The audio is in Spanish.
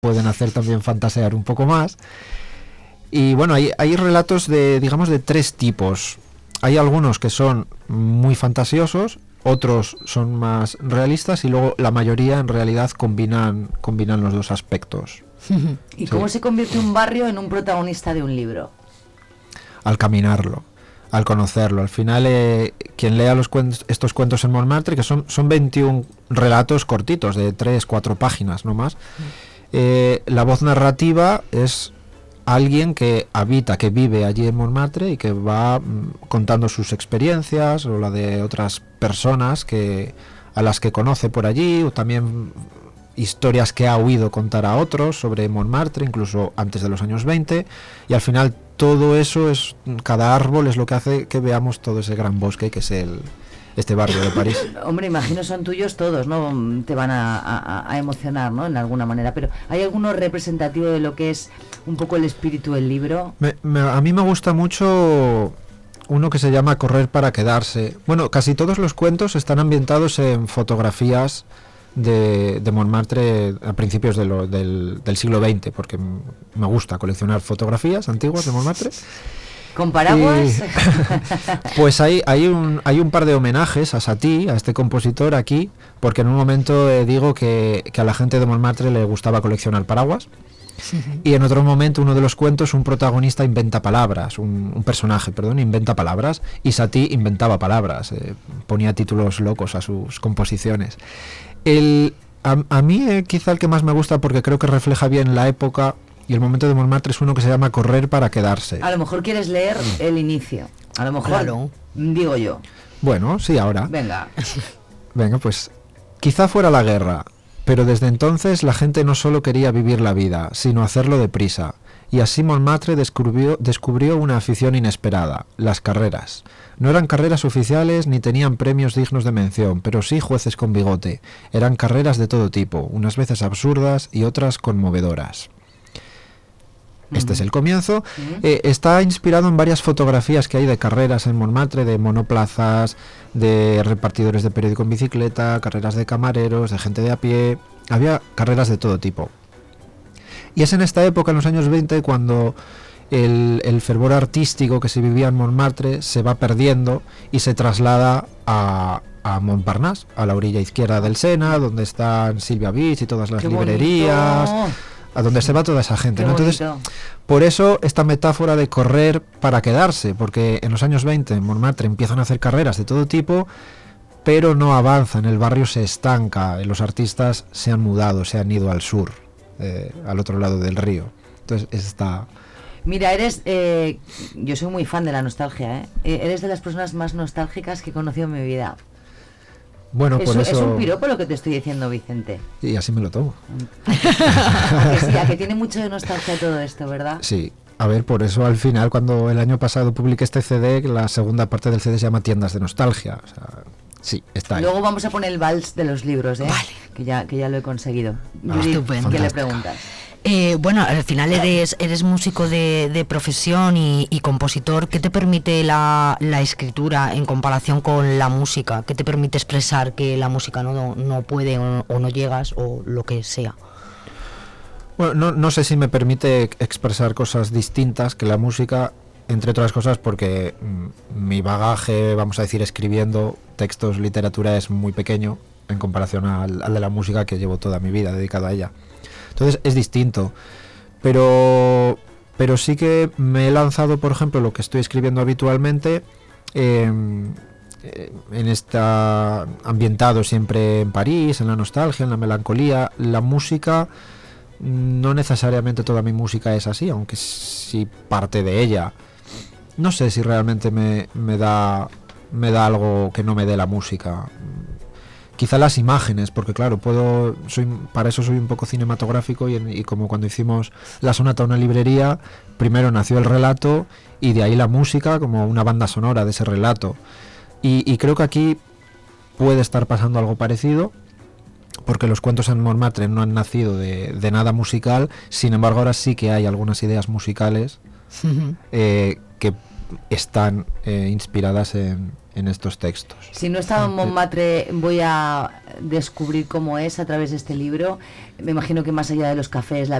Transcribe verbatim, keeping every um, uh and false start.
pueden hacer también fantasear un poco más. Y bueno, hay, hay relatos de, digamos, de tres tipos. Hay algunos que son muy fantasiosos, otros son más realistas y luego la mayoría en realidad combinan, combinan los dos aspectos. ¿Y cómo sí. se convierte un barrio en un protagonista de un libro? Al caminarlo, al conocerlo. Al final, eh, quien lea los cuentos, estos cuentos en Montmartre, que son, son veintiún relatos cortitos, de tres, cuatro páginas, no más, eh, la voz narrativa es alguien que habita, que vive allí en Montmartre y que va mm, contando sus experiencias o la de otras personas que a las que conoce por allí, o también historias que ha oído contar a otros sobre Montmartre, incluso antes de los años veinte, y al final todo eso es, cada árbol es lo que hace que veamos todo ese gran bosque que es el este barrio de París. Hombre, imagino son tuyos todos, ¿no? Te van a, a, a emocionar, ¿no? En alguna manera, pero ¿hay alguno representativo de lo que es un poco el espíritu del libro? Me, me, a mí me gusta mucho uno que se llama Correr para quedarse. Bueno, casi todos los cuentos están ambientados en fotografías de, de Montmartre a principios de lo, del, del siglo veinte, porque me gusta coleccionar fotografías antiguas de Montmartre. ¿Con paraguas? Y, pues hay, hay, un, hay un par de homenajes a Satie, a este compositor aquí, porque en un momento eh, digo que, que a la gente de Montmartre le gustaba coleccionar paraguas. Sí. Y en otro momento, uno de los cuentos, un protagonista inventa palabras, un, un personaje, perdón, inventa palabras, y Satie inventaba palabras, eh, ponía títulos locos a sus composiciones. El, a, a mí eh, quizá el que más me gusta, porque creo que refleja bien la época y el momento de Montmartre, es uno que se llama Correr para quedarse. A lo mejor quieres leer el inicio, a lo mejor, claro. Digo yo. Bueno, sí, ahora. Venga. Venga, pues quizá fuera la guerra, pero desde entonces la gente no solo quería vivir la vida, sino hacerlo deprisa. Y así Montmartre descubrió, descubrió una afición inesperada, las carreras. No eran carreras oficiales ni tenían premios dignos de mención, pero sí jueces con bigote. Eran carreras de todo tipo, unas veces absurdas y otras conmovedoras. Este es el comienzo. Eh, está inspirado en varias fotografías que hay de carreras en Montmartre, de monoplazas, de repartidores de periódico en bicicleta, carreras de camareros, de gente de a pie. Había carreras de todo tipo. Y es en esta época, en los años veinte, cuando el, el fervor artístico que se vivía en Montmartre se va perdiendo y se traslada a, a Montparnasse, a la orilla izquierda del Sena, donde están Silvia Beach y todas las ¡Qué librerías... bonito! A donde se va toda esa gente, Qué ¿no? Entonces, bonito. por eso esta metáfora de correr para quedarse, porque en los años veinte en Montmartre empiezan a hacer carreras de todo tipo, pero no avanzan, el barrio se estanca, los artistas se han mudado, se han ido al sur, eh, al otro lado del río. Entonces, está... Mira, eres, eh, yo soy muy fan de la nostalgia, ¿eh? Eres de las personas más nostálgicas que he conocido en mi vida. Bueno, es, por un, eso... es un piropo lo que te estoy diciendo, Vicente. Y así me lo tomo. A que sí, a que tiene mucho de nostalgia todo esto, ¿verdad? Sí. A ver, por eso al final, cuando el año pasado publiqué este C D, la segunda parte del C D se llama Tiendas de Nostalgia. O sea, sí, está ahí. Luego vamos a poner el vals de los libros, ¿eh? Vale. Que ya, que ya lo he conseguido. Ah, Judith, estupendo. ¿qué le Fantástico. preguntas? Eh, bueno, al final eres eres músico de, de profesión y, y compositor. ¿Qué te permite la, la escritura en comparación con la música? ¿Qué te permite expresar que la música no, no puede o, o no llegas o lo que sea? Bueno, no, no sé si me permite expresar cosas distintas que la música, entre otras cosas porque mm, mi bagaje, vamos a decir, escribiendo textos, literatura, es muy pequeño en comparación al, al de la música, que llevo toda mi vida dedicado a ella. Entonces es distinto, pero pero sí que me he lanzado, por ejemplo, lo que estoy escribiendo habitualmente, eh, en esta ambientado siempre en París, en la nostalgia, en la melancolía. La música, no necesariamente toda mi música es así, aunque sí parte de ella. No sé si realmente me, me da me da algo que no me dé la música. Quizá las imágenes, porque claro, puedo soy para eso soy un poco cinematográfico y, y como cuando hicimos La sonata a una librería, primero nació el relato y de ahí la música como una banda sonora de ese relato. Y, y creo que aquí puede estar pasando algo parecido, porque los cuentos en Montmartre no han nacido de, de nada musical, sin embargo ahora sí que hay algunas ideas musicales eh, que están eh, inspiradas en, en estos textos. Si no he estado en Montmartre, voy a descubrir cómo es a través de este libro. Me imagino que más allá de los cafés, la